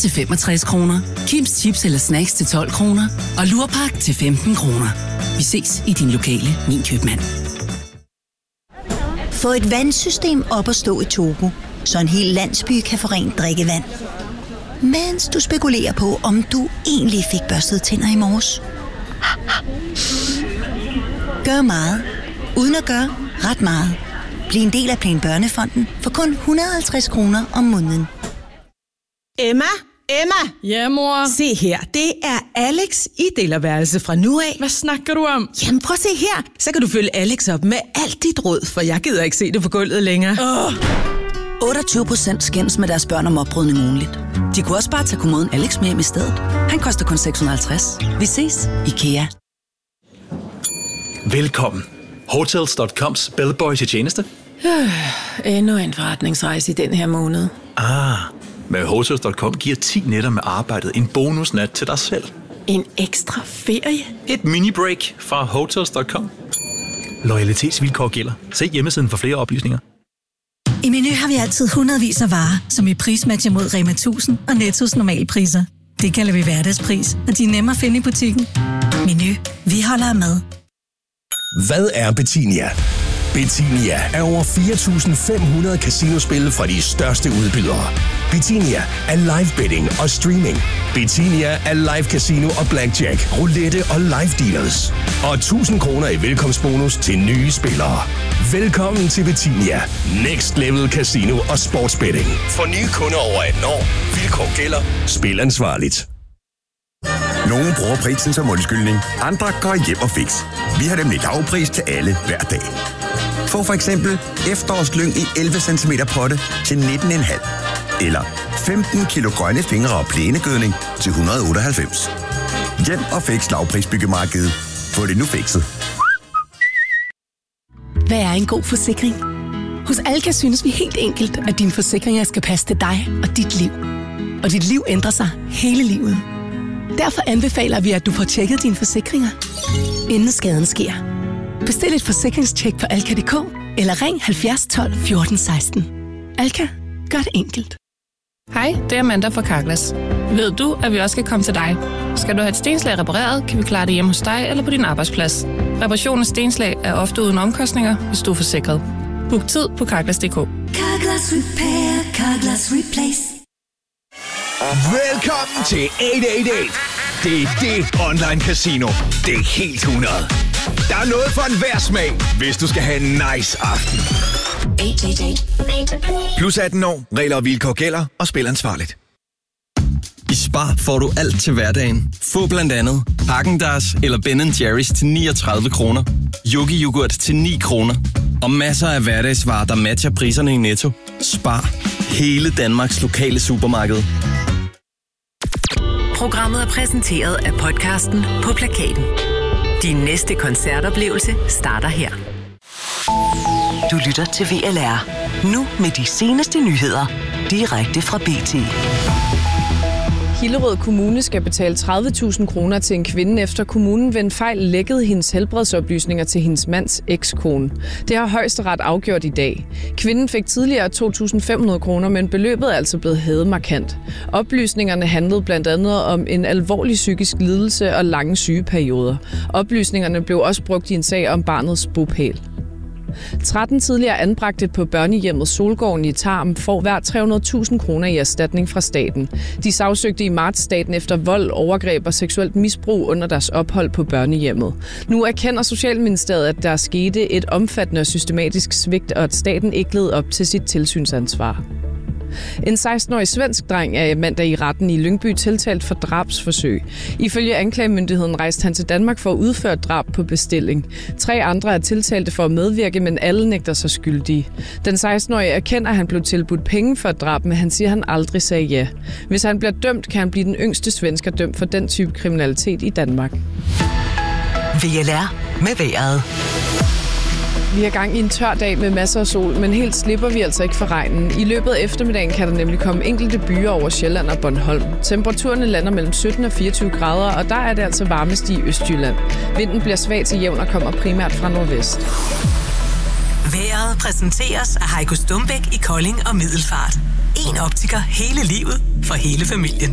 til 65 kroner. Kims Chips eller Snacks til 12 kroner. Og Lurpak til 15 kroner. Vi ses i din lokale Min Købmand. Få et vandsystem op at stå i Togo, så en hel landsby kan få rent drikkevand. Mens du spekulerer på, om du egentlig fik børstet tænder i morges. Gør meget, uden at gøre ret meget. Bliv en del af Plan Børnefonden for kun 150 kroner om måneden. Emma? Ja, mor? Se her, det er Alex i delerværelse fra nu af. Hvad snakker du om? Jamen prøv at se her, så kan du følge Alex op med alt dit råd, for jeg gider ikke se det på gulvet længere. 28% skændes med deres børn om opbrydning ugenligt. De kunne også bare tage kommoden Alex med hjem i stedet. Han koster kun 650. Vi ses, IKEA. Velkommen. Hotels.coms bellboy til tjeneste. Endnu en forretningsrejse i den her måned. Med Hotels.com giver 10 nætter med arbejdet en bonusnat til dig selv. En ekstra ferie? Et mini-break fra Hotels.com. Loyalitetsvilkår gælder. Se hjemmesiden for flere oplysninger. I Meny har vi altid hundredvis af varer, som i prismatcher mod Rema 1000 og Nettos normalpriser. Det kalder vi hverdagspris, og de er nemme at finde i butikken. Meny. Vi holder af mad. Hvad er Betinia? Betinia er over 4.500 casinospil fra de største udbydere. Betinia er live betting og streaming. Betinia er live casino og blackjack, roulette og live dealers. Og 1.000 kroner i velkomstbonus til nye spillere. Velkommen til Betinia. Next level casino og sportsbetting. For nye kunder over 18 år. Vilkår gælder. Spil ansvarligt. Nogle bruger prisen som undskyldning. Andre går hjem og fix. Vi har nemlig lavpris til alle hver dag. Få for eksempel efterårslyng i 11 cm potte til 19,5. Eller 15 kilo grønne fingre og plænegødning til 198. Hjem og fix lavprisbyggemarkedet. Få det nu fikset. Hvad er en god forsikring? Hos Alka synes vi helt enkelt, at dine forsikringer skal passe til dig og dit liv. Og dit liv ændrer sig hele livet. Derfor anbefaler vi, at du får tjekket dine forsikringer, inden skaden sker. Bestil et forsikringstjek på alka.dk eller ring 70 12 14 16. Alka, gør det enkelt. Hej, det er Amanda fra Carglass. Ved du, at vi også kan komme til dig? Skal du have et stenslag repareret, kan vi klare det hjemme hos dig eller på din arbejdsplads. Reparation af stenslag er ofte uden omkostninger, hvis du er forsikret. Book tid på Carglass.dk. Carglass Repair, Carglass Replace. Velkommen til 888. Det er det online casino. Det er helt 100. Der er noget for enhver smag, hvis du skal have en nice aften. 888. Plus 18 år, regler og vilkår gælder, og spil ansvarligt. I Spar får du alt til hverdagen. Få blandt andet Häagen-Dazs eller Ben & Jerry's til 39 kroner. Yogi-yoghurt til 9 kroner. Og masser af hverdagsvarer, der matcher priserne i Netto. Spar. Hele Danmarks lokale supermarked. Programmet er præsenteret af podcasten På Plakaten. Din næste koncertoplevelse starter her. Du lytter til VLR. Nu med de seneste nyheder. Direkte fra BT. Hillerød Kommune skal betale 30.000 kroner til en kvinde, efter kommunen ved en fejl lækkede hendes helbredsoplysninger til hendes mands ekskone. Det har Højesteret afgjort i dag. Kvinden fik tidligere 2.500 kroner, men beløbet er altså blevet hævet markant. Oplysningerne handlede blandt andet om en alvorlig psykisk lidelse og lange sygeperioder. Oplysningerne blev også brugt i en sag om barnets bopæl. 13 tidligere anbragte på børnehjemmet Solgården i Tarm får hver 300.000 kroner i erstatning fra staten. De sagsøgte i marts staten efter vold, overgreb og seksuelt misbrug under deres ophold på børnehjemmet. Nu erkender Socialministeriet, at der skete et omfattende og systematisk svigt, og at staten ikke led op til sit tilsynsansvar. En 16-årig svensk dreng er mandag i retten i Lyngby tiltalt for drabsforsøg. Ifølge anklagemyndigheden rejste han til Danmark for at udføre drab på bestilling. 3 andre er tiltalte for at medvirke, men alle nægter sig skyldige. Den 16-årige erkender, at han blev tilbudt penge for et drab, men han siger, at han aldrig sagde ja. Hvis han bliver dømt, kan han blive den yngste svensker dømt for den type kriminalitet i Danmark. VLR med vejret. Vi har gang i en tør dag med masser af sol, men helt slipper vi altså ikke for regnen. I løbet af eftermiddagen kan der nemlig komme enkelte byer over Sjælland og Bornholm. Temperaturerne lander mellem 17 og 24 grader, og der er det altså varmest i Østjylland. Vinden bliver svag til jævn og kommer primært fra nordvest. Vejret præsenteres af Heiko Stumbæk i Kolding og Middelfart. En optiker hele livet for hele familien.